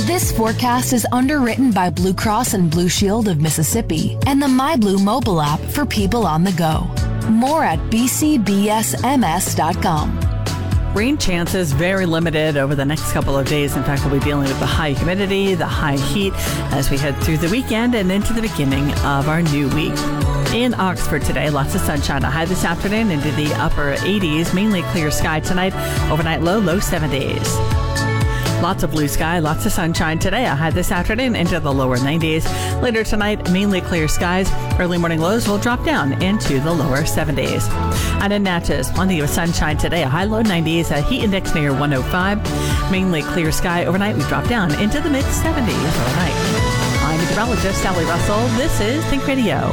This forecast is underwritten by Blue Cross and Blue Shield of Mississippi and the MyBlue mobile app for people on the go. More at bcbsms.com. Rain chances very limited over the next couple of days. In fact, we'll be dealing with the high humidity, the high heat as we head through the weekend and into the beginning of our new week. In Oxford today, lots of sunshine. A high this afternoon into the upper 80s. Mainly clear sky tonight. Overnight low 70s. Lots of blue sky, lots of sunshine today. A high this afternoon into the lower 90s. Later tonight, mainly clear skies. Early morning lows will drop down into the lower 70s. And in Natchez, plenty of sunshine today. A high low 90s. A heat index near 105. Mainly clear sky. Overnight, we drop down into the mid 70s overnight. I'm meteorologist Sally Russell. This is Think Radio.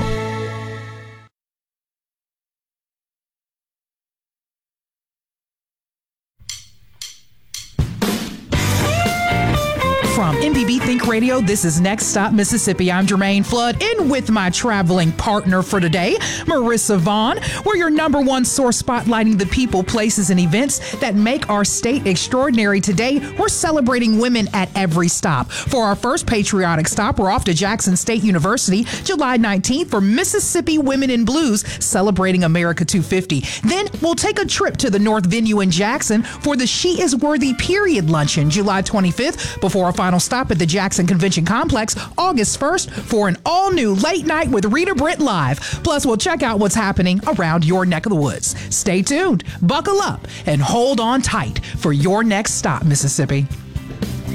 From MPB Think Radio, this is Next Stop Mississippi. I'm Jermaine Flood, in with my traveling partner for today, Marissa Vaughn. We're your number one source spotlighting the people, places, and events that make our state extraordinary. Today, we're celebrating women at every stop. For our first patriotic stop, we're off to Jackson State University, July 19th for Mississippi Women in Blues, celebrating America 250. Then we'll take a trip to the North Venue in Jackson for the She Is Worthy Period Luncheon, July 25th, before a final stop at the Jackson Convention Complex August 1st for an all-new Late Night with Rita Britt Live. Plus, we'll check out what's happening around your neck of the woods. Stay tuned, buckle up, and hold on tight for your next stop, Mississippi.